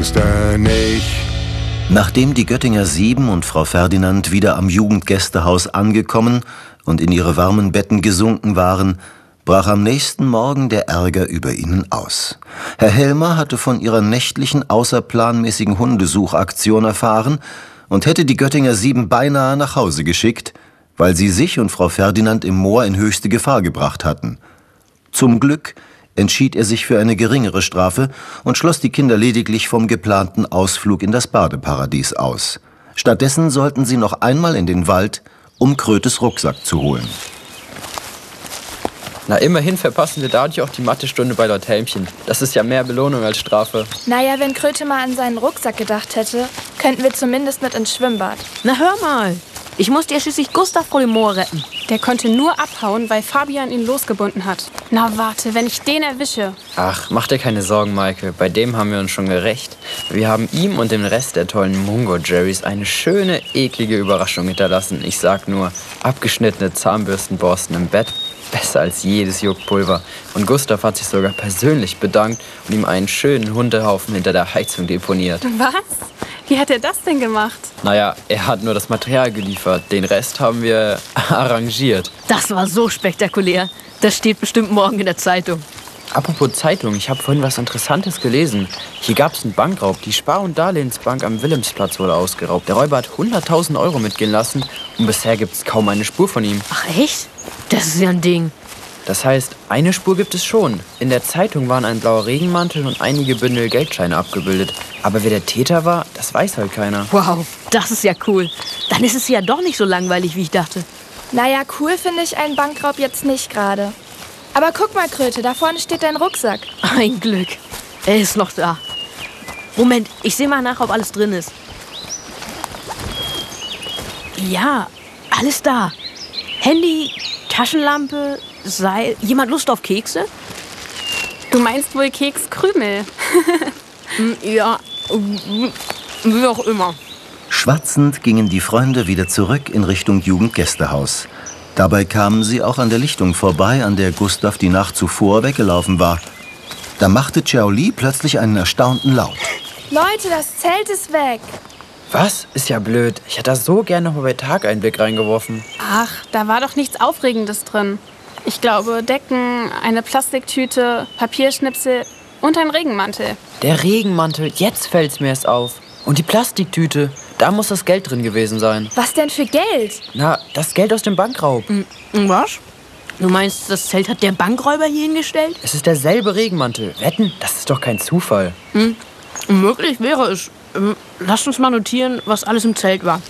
Monster nicht. Nachdem die Göttinger Sieben und Frau Ferdinand wieder am Jugendgästehaus angekommen und in ihre warmen Betten gesunken waren, brach am nächsten Morgen der Ärger über ihnen aus. Herr Helmer hatte von ihrer nächtlichen, außerplanmäßigen Hundesuchaktion erfahren und hätte die Göttinger Sieben beinahe nach Hause geschickt, weil sie sich und Frau Ferdinand im Moor in höchste Gefahr gebracht hatten. Zum Glück entschied er sich für eine geringere Strafe und schloss die Kinder lediglich vom geplanten Ausflug in das Badeparadies aus. Stattdessen sollten sie noch einmal in den Wald, um Krötes Rucksack zu holen. Na, immerhin verpassen wir dadurch auch die Mathestunde bei Lord Helmchen. Das ist ja mehr Belohnung als Strafe. Naja, wenn Kröte mal an seinen Rucksack gedacht hätte, könnten wir zumindest mit ins Schwimmbad. Na hör mal, ich musste ja schließlich Gustav vor dem Moor retten. Der konnte nur abhauen, weil Fabian ihn losgebunden hat. Na warte, wenn ich den erwische. Ach, mach dir keine Sorgen, Maike. Bei dem haben wir uns schon gerecht. Wir haben ihm und dem Rest der tollen Mungo-Jerrys eine schöne, eklige Überraschung hinterlassen. Ich sag nur, abgeschnittene Zahnbürstenborsten im Bett. Besser als jedes Juckpulver. Und Gustav hat sich sogar persönlich bedankt und ihm einen schönen Hundehaufen hinter der Heizung deponiert. Was? Wie hat er das denn gemacht? Naja, er hat nur das Material geliefert. Den Rest haben wir arrangiert. Das war so spektakulär. Das steht bestimmt morgen in der Zeitung. Apropos Zeitung, ich habe vorhin was Interessantes gelesen. Hier gab es einen Bankraub. Die Spar- und Darlehensbank am Wilhelmsplatz wurde ausgeraubt. Der Räuber hat 100.000 Euro mitgehen lassen und bisher gibt es kaum eine Spur von ihm. Ach echt? Das ist ja ein Ding. Das heißt, eine Spur gibt es schon. In der Zeitung waren ein blauer Regenmantel und einige Bündel Geldscheine abgebildet. Aber wer der Täter war, das weiß halt keiner. Wow, das ist ja cool. Dann ist es ja doch nicht so langweilig, wie ich dachte. Naja, cool finde ich einen Bankraub jetzt nicht gerade. Aber guck mal, Kröte, da vorne steht dein Rucksack. Ein Glück. Er ist noch da. Moment, ich sehe mal nach, ob alles drin ist. Ja, alles da. Handy, Taschenlampe, Seil. Jemand Lust auf Kekse? Du meinst wohl Kekskrümel? Ja, wie auch immer. Schwatzend gingen die Freunde wieder zurück in Richtung Jugendgästehaus. Dabei kamen sie auch an der Lichtung vorbei, an der Gustav die Nacht zuvor weggelaufen war. Da machte Xiaoli plötzlich einen erstaunten Laut. Leute, das Zelt ist weg. Was? Ist ja blöd. Ich hätte da so gerne noch mal bei Tag einen Blick reingeworfen. Ach, da war doch nichts Aufregendes drin. Ich glaube, Decken, eine Plastiktüte, Papierschnipsel und ein Regenmantel. Der Regenmantel, jetzt fällt's mir erst auf. Und die Plastiktüte, da muss das Geld drin gewesen sein. Was denn für Geld? Na, das Geld aus dem Bankraub. Was? Du meinst, das Zelt hat der Bankräuber hier hingestellt? Es ist derselbe Regenmantel. Wetten, das ist doch kein Zufall. Möglich wäre es. Lasst uns mal notieren, was alles im Zelt war.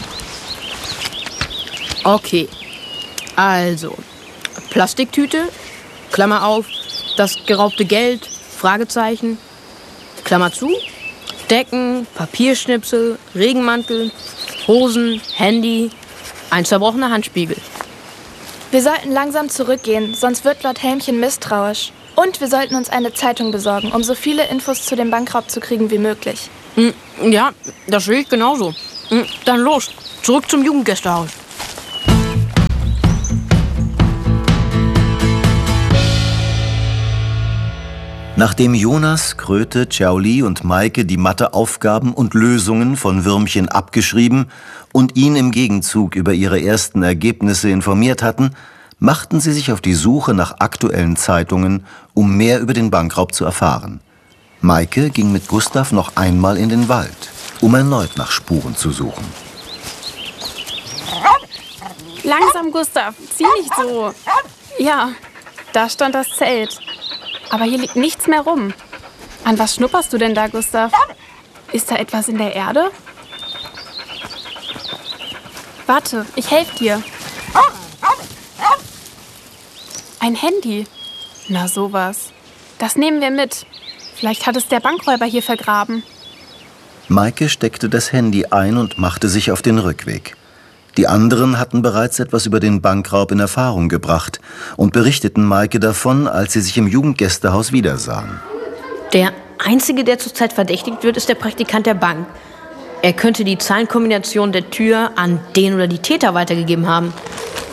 Okay. Also, Plastiktüte, Klammer auf, das geraubte Geld, Fragezeichen, Klammer zu, Decken, Papierschnipsel, Regenmantel, Hosen, Handy, ein zerbrochener Handspiegel. Wir sollten langsam zurückgehen, sonst wird Lord Helmchen misstrauisch. Und wir sollten uns eine Zeitung besorgen, um so viele Infos zu dem Bankraub zu kriegen wie möglich. Ja, das sehe ich genauso. Dann los, zurück zum Jugendgästehaus. Nachdem Jonas, Kröte, Xiaoli und Maike die Matheaufgaben und Lösungen von Würmchen abgeschrieben und ihn im Gegenzug über ihre ersten Ergebnisse informiert hatten, machten sie sich auf die Suche nach aktuellen Zeitungen, um mehr über den Bankraub zu erfahren. Maike ging mit Gustav noch einmal in den Wald, um erneut nach Spuren zu suchen. Langsam, Gustav, zieh nicht so. Ja, da stand das Zelt. Aber hier liegt nichts mehr rum. An was schnupperst du denn da, Gustav? Ist da etwas in der Erde? Warte, ich helfe dir. Ein Handy. Na sowas. Das nehmen wir mit. Vielleicht hat es der Bankräuber hier vergraben. Maike steckte das Handy ein und machte sich auf den Rückweg. Die anderen hatten bereits etwas über den Bankraub in Erfahrung gebracht und berichteten Maike davon, als sie sich im Jugendgästehaus wiedersahen. Der Einzige, der zurzeit verdächtigt wird, ist der Praktikant der Bank. Er könnte die Zahlenkombination der Tür an den oder die Täter weitergegeben haben.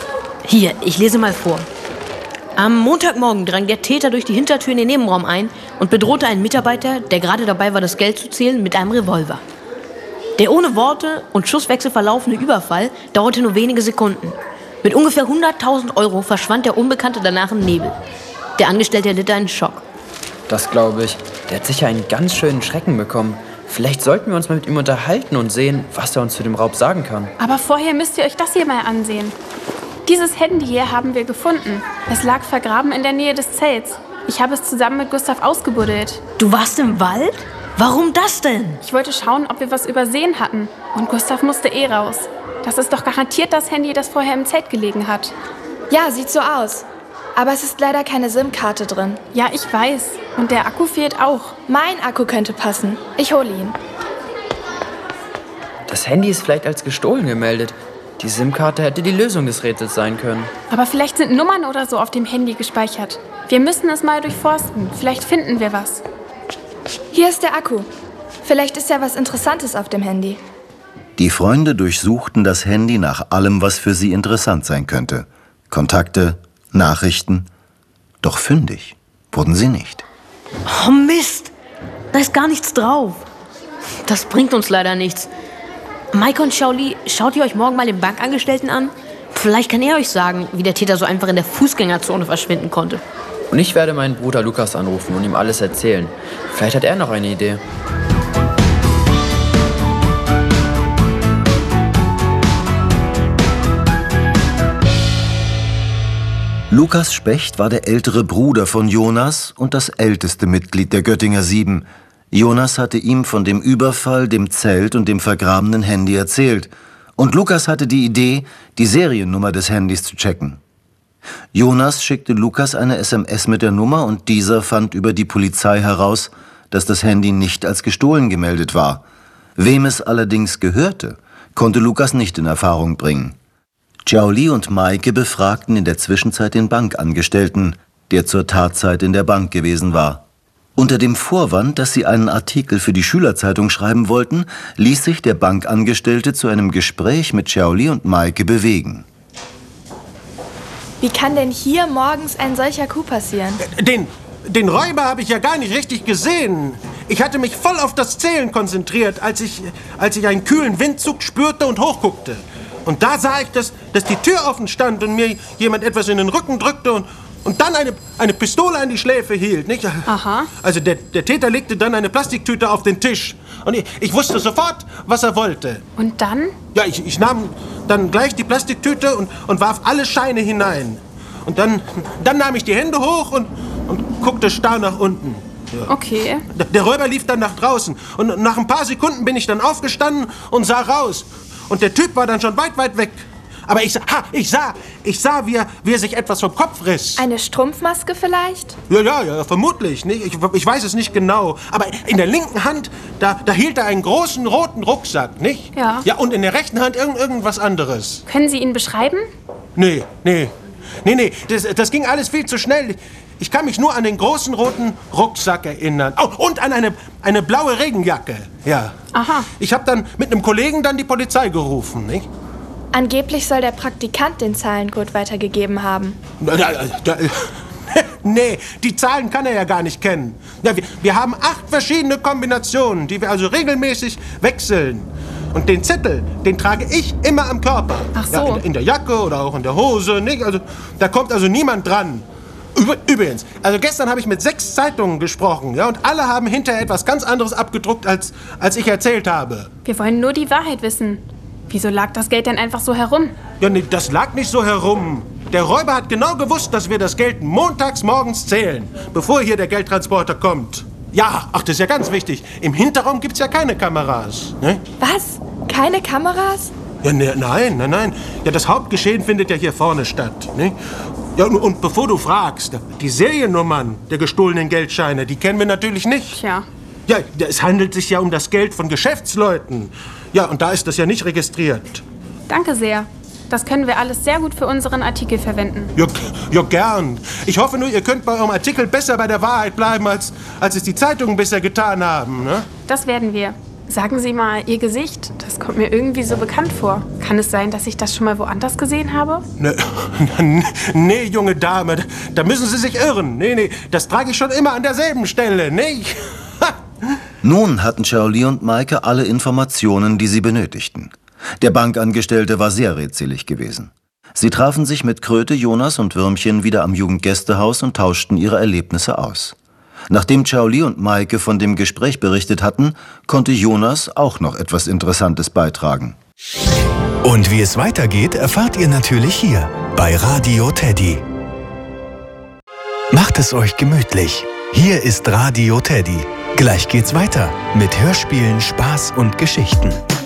Hier, ich lese mal vor. Am Montagmorgen drang der Täter durch die Hintertür in den Nebenraum ein und bedrohte einen Mitarbeiter, der gerade dabei war, das Geld zu zählen, mit einem Revolver. Der ohne Worte und Schusswechsel verlaufende Überfall dauerte nur wenige Sekunden. Mit ungefähr 100.000 Euro verschwand der Unbekannte danach im Nebel. Der Angestellte erlitt einen Schock. Das glaube ich. Der hat sicher einen ganz schönen Schrecken bekommen. Vielleicht sollten wir uns mal mit ihm unterhalten und sehen, was er uns zu dem Raub sagen kann. Aber vorher müsst ihr euch das hier mal ansehen. Dieses Handy hier haben wir gefunden. Es lag vergraben in der Nähe des Zelts. Ich habe es zusammen mit Gustav ausgebuddelt. Du warst im Wald? Warum das denn? Ich wollte schauen, ob wir was übersehen hatten. Und Gustav musste raus. Das ist doch garantiert das Handy, das vorher im Zelt gelegen hat. Ja, sieht so aus. Aber es ist leider keine SIM-Karte drin. Ja, ich weiß. Und der Akku fehlt auch. Mein Akku könnte passen. Ich hole ihn. Das Handy ist vielleicht als gestohlen gemeldet. Die SIM-Karte hätte die Lösung des Rätsels sein können. Aber vielleicht sind Nummern oder so auf dem Handy gespeichert. Wir müssen es mal durchforsten. Vielleicht finden wir was. Hier ist der Akku. Vielleicht ist ja was Interessantes auf dem Handy. Die Freunde durchsuchten das Handy nach allem, was für sie interessant sein könnte. Kontakte, Nachrichten. Doch fündig wurden sie nicht. Oh Mist, da ist gar nichts drauf. Das bringt uns leider nichts. Maike und Shaoli, schaut ihr euch morgen mal den Bankangestellten an? Vielleicht kann er euch sagen, wie der Täter so einfach in der Fußgängerzone verschwinden konnte. Und ich werde meinen Bruder Lukas anrufen und ihm alles erzählen. Vielleicht hat er noch eine Idee. Lukas Specht war der ältere Bruder von Jonas und das älteste Mitglied der Göttinger 7. Jonas hatte ihm von dem Überfall, dem Zelt und dem vergrabenen Handy erzählt. Und Lukas hatte die Idee, die Seriennummer des Handys zu checken. Jonas schickte Lukas eine SMS mit der Nummer und dieser fand über die Polizei heraus, dass das Handy nicht als gestohlen gemeldet war. Wem es allerdings gehörte, konnte Lukas nicht in Erfahrung bringen. Shaoli und Maike befragten in der Zwischenzeit den Bankangestellten, der zur Tatzeit in der Bank gewesen war. Unter dem Vorwand, dass sie einen Artikel für die Schülerzeitung schreiben wollten, ließ sich der Bankangestellte zu einem Gespräch mit Shaoli und Maike bewegen. Wie kann denn hier morgens ein solcher Coup passieren? Den Räuber habe ich ja gar nicht richtig gesehen. Ich hatte mich voll auf das Zählen konzentriert, als ich einen kühlen Windzug spürte und hochguckte. Und da sah ich, dass die Tür offen stand und mir jemand etwas in den Rücken drückte und dann eine Pistole an die Schläfe hielt, nicht? Aha. Also der Täter legte dann eine Plastiktüte auf den Tisch. Und ich wusste sofort, was er wollte. Und dann? Ja, ich nahm dann gleich die Plastiktüte und warf alle Scheine hinein. Und dann nahm ich die Hände hoch und guckte starr nach unten. Ja. Okay. Der Räuber lief dann nach draußen. Und nach ein paar Sekunden bin ich dann aufgestanden und sah raus. Und der Typ war dann schon weit, weit weg. Aber ich sah, wie er sich etwas vom Kopf riss. Eine Strumpfmaske vielleicht? Ja, vermutlich. Nicht? Ich weiß es nicht genau. Aber in der linken Hand, da hielt er einen großen roten Rucksack, nicht? Ja. Ja, und in der rechten Hand irgendwas anderes. Können Sie ihn beschreiben? Nee. Das ging alles viel zu schnell. Ich kann mich nur an den großen roten Rucksack erinnern. Oh, und an eine blaue Regenjacke. Ja. Aha. Ich habe dann mit einem Kollegen dann die Polizei gerufen, nicht? Angeblich soll der Praktikant den Zahlencode weitergegeben haben. Nee, die Zahlen kann er ja gar nicht kennen. Ja, wir haben 8 verschiedene Kombinationen, die wir also regelmäßig wechseln. Und den Zettel, den trage ich immer am Körper. Ach so. Ja, in der Jacke oder auch in der Hose, nicht? Also, da kommt also niemand dran. Übrigens, also gestern habe ich mit 6 Zeitungen gesprochen, ja, und alle haben hinterher etwas ganz anderes abgedruckt, als ich erzählt habe. Wir wollen nur die Wahrheit wissen. Wieso lag das Geld denn einfach so herum? Ja, nee, das lag nicht so herum. Der Räuber hat genau gewusst, dass wir das Geld montags morgens zählen, bevor hier der Geldtransporter kommt. Ja, ach, das ist ja ganz wichtig. Im Hinterraum gibt's ja keine Kameras. Ne? Was? Keine Kameras? Ja, ne, nein. Ja, das Hauptgeschehen findet ja hier vorne statt. Ne? Ja, und bevor du fragst, die Seriennummern der gestohlenen Geldscheine, die kennen wir natürlich nicht. Tja. Ja, es handelt sich ja um das Geld von Geschäftsleuten. Ja, und da ist das ja nicht registriert. Danke sehr. Das können wir alles sehr gut für unseren Artikel verwenden. Ja, gern. Ich hoffe nur, ihr könnt bei eurem Artikel besser bei der Wahrheit bleiben, als es die Zeitungen bisher getan haben. Ne? Das werden wir. Sagen Sie mal, Ihr Gesicht, das kommt mir irgendwie so bekannt vor. Kann es sein, dass ich das schon mal woanders gesehen habe? Nee, junge Dame, da müssen Sie sich irren. Nee, das trage ich schon immer an derselben Stelle, nee. Nun hatten Shirley und Maike alle Informationen, die sie benötigten. Der Bankangestellte war sehr redselig gewesen. Sie trafen sich mit Kröte, Jonas und Würmchen wieder am Jugendgästehaus und tauschten ihre Erlebnisse aus. Nachdem Shirley und Maike von dem Gespräch berichtet hatten, konnte Jonas auch noch etwas Interessantes beitragen. Und wie es weitergeht, erfahrt ihr natürlich hier bei Radio Teddy. Macht es euch gemütlich. Hier ist Radio Teddy. Gleich geht's weiter mit Hörspielen, Spaß und Geschichten.